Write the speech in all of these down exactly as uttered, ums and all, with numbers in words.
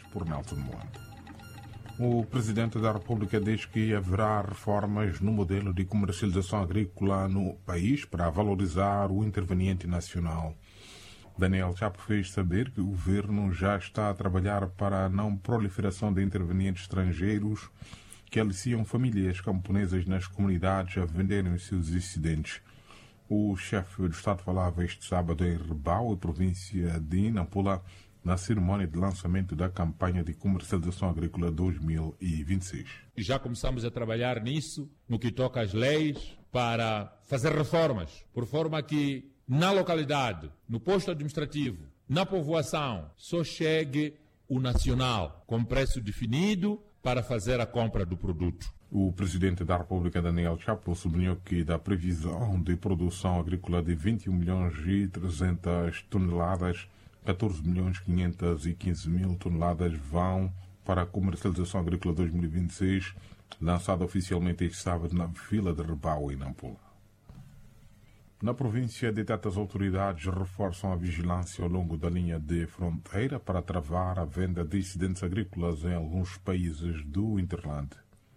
por Nelson Moanda. O Presidente da República diz que haverá reformas no modelo de comercialização agrícola no país para valorizar o interveniente nacional. Daniel Chapo fez saber que o governo já está a trabalhar para a não proliferação de intervenientes estrangeiros que aliciam famílias camponesas nas comunidades a venderem os seus excedentes. O chefe do Estado falava este sábado em Rebau, província de Nampula, na cerimônia de lançamento da campanha de comercialização agrícola dois mil e vinte e seis. Já começamos a trabalhar nisso, no que toca às leis, para fazer reformas, por forma que na localidade, no posto administrativo, na povoação, só chegue o nacional, com preço definido para fazer a compra do produto. O Presidente da República, Daniel Chapo, sublinhou que da previsão de produção agrícola de vinte e um milhões e trezentas toneladas, catorze milhões quinhentos e quinze mil toneladas vão para a comercialização agrícola dois mil e vinte e seis, lançada oficialmente este sábado na Vila de Rebau, em Nampula. Na província de Teta, as autoridades reforçam a vigilância ao longo da linha de fronteira para travar a venda de excedentes agrícolas em alguns países do Interlande.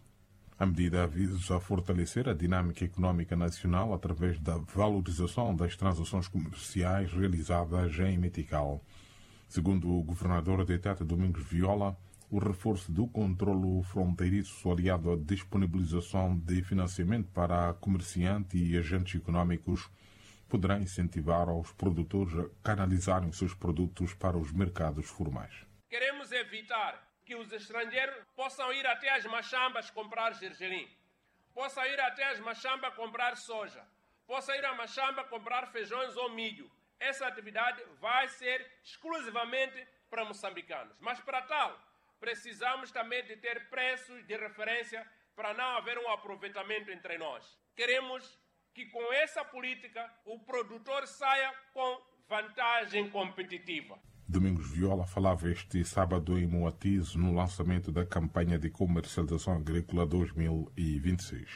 A medida visa fortalecer a dinâmica económica nacional através da valorização das transações comerciais realizadas em Metical. Segundo o governador de Teta, Domingos Viola, o reforço do controlo fronteiriço aliado à disponibilização de financiamento para comerciantes e agentes econômicos poderá incentivar os produtores a canalizarem seus produtos para os mercados formais. Queremos evitar que os estrangeiros possam ir até as machambas comprar gergelim, possam ir até as machambas comprar soja, possam ir à machamba comprar feijões ou milho. Essa atividade vai ser exclusivamente para moçambicanos. Mas para tal, precisamos também de ter preços de referência para não haver um aproveitamento entre nós. Queremos que com essa política o produtor saia com vantagem competitiva. Domingos Viola falava este sábado em Moatize no lançamento da campanha de comercialização agrícola dois mil e vinte e seis.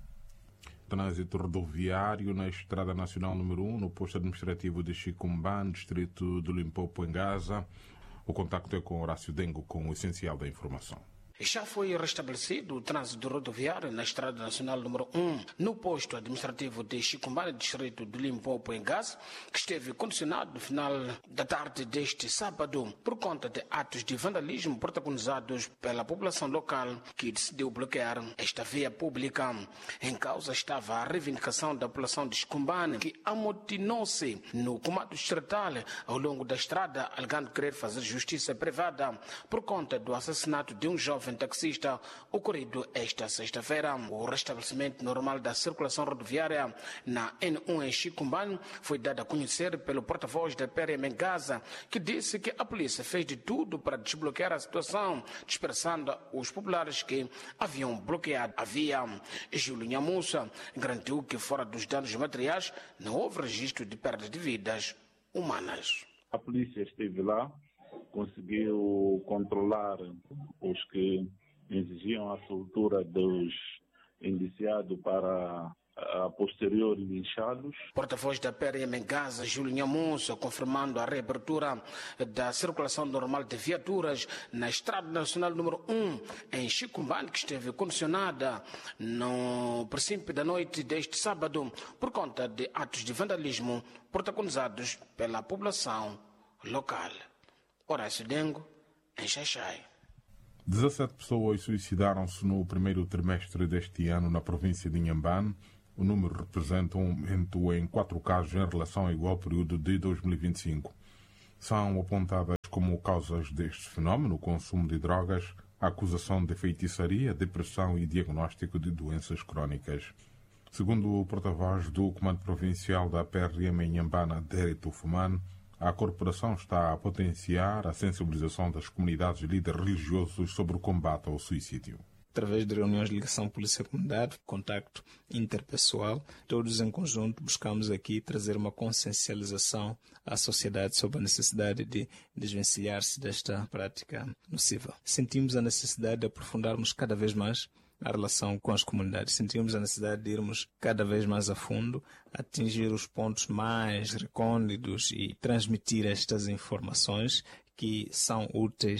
Trânsito rodoviário na Estrada Nacional número um, no posto administrativo de Chicumbane, distrito do Limpopo, em Gaza. O contacto é com Horácio Dengo, com o essencial da informação. Já foi restabelecido o trânsito rodoviário na Estrada Nacional número um, no posto administrativo de Chicumbane, distrito de Limpopo, em Gaza, que esteve condicionado no final da tarde deste sábado por conta de atos de vandalismo protagonizados pela população local, que decidiu bloquear esta via pública. Em causa estava a reivindicação da população de Chicumbane, que amotinou-se no comando distrital ao longo da estrada, alegando querer fazer justiça privada por conta do assassinato de um jovem taxista ocorrido esta sexta-feira. O restabelecimento normal da circulação rodoviária na N um em Chicumbane foi dado a conhecer pelo porta-voz da P R M em Gaza, que disse que a polícia fez de tudo para desbloquear a situação, dispersando os populares que haviam bloqueado a via. Júlio Nhamussa garantiu que, fora dos danos materiais, não houve registro de perda de vidas humanas. A polícia esteve lá, conseguiu controlar os que exigiam a soltura dos indiciados para a posterior linchados. Porta-voz da P R M em Gaza, Júlio Nhamussa, confirmando a reabertura da circulação normal de viaturas na Estrada Nacional número um, em Chicumbane, que esteve condicionada no princípio da noite deste sábado por conta de atos de vandalismo protagonizados pela população local. Horácio Dengo, em Xaixai. dezassete pessoas suicidaram-se no primeiro trimestre deste ano na província de Inhambane. O número representa um aumento em quatro casos em relação ao igual período de dois mil e vinte e cinco. São apontadas como causas deste fenómeno o consumo de drogas, a acusação de feitiçaria, depressão e diagnóstico de doenças crónicas. Segundo o porta-voz do Comando Provincial da P R M em Inhambane, Deri Tufumane, a corporação está a potenciar a sensibilização das comunidades e líderes religiosos sobre o combate ao suicídio. Através de reuniões de ligação polícia-comunidade, contacto interpessoal, todos em conjunto buscamos aqui trazer uma consciencialização à sociedade sobre a necessidade de desvencilhar-se desta prática nociva. Sentimos a necessidade de aprofundarmos cada vez mais a relação com as comunidades. Sentimos a necessidade de irmos cada vez mais a fundo, atingir os pontos mais recônditos e transmitir estas informações que são úteis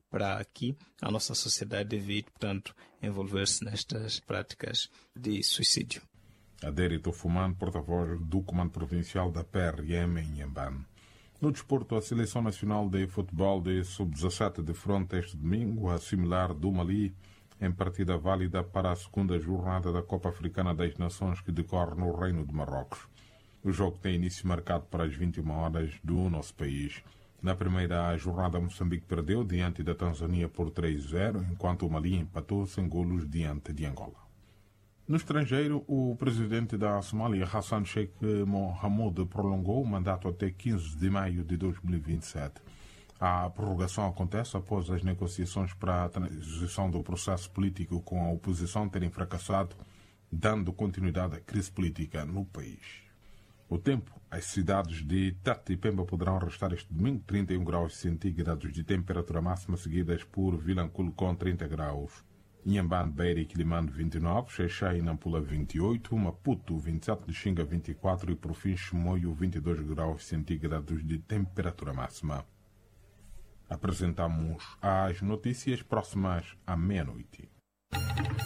para aqui a nossa sociedade evite, portanto, envolver-se nestas práticas de suicídio. Adérito Fuman, porta-voz do Comando Provincial da P R M em Inhambane. No desporto, a Seleção Nacional de Futebol de sub dezassete de fronte este domingo, a similar do Mali, em partida válida para a segunda jornada da Copa Africana das Nações que decorre no Reino de Marrocos. O jogo tem início marcado para as vinte e uma horas do nosso país. Na primeira jornada, Moçambique perdeu diante da Tanzânia por três a zero, enquanto o Mali empatou sem golos diante de Angola. No estrangeiro, o presidente da Somália, Hassan Sheikh Mohamud, prolongou o mandato até quinze de maio de dois mil e vinte e sete. A prorrogação acontece após as negociações para a transição do processo político com a oposição terem fracassado, dando continuidade à crise política no país. O tempo, as cidades de Tete e Pemba poderão restar este domingo trinta e um graus centígrados de temperatura máxima, seguidas por Vilanculo com trinta graus. Inhambane, Beira e Quilimane vinte e nove, Xai-Xai e Nampula vinte e oito, Maputo vinte e sete, Lixinga vinte e quatro e por fim Chimoio vinte e dois graus centígrados de temperatura máxima. Apresentamos as notícias próximas à meia-noite.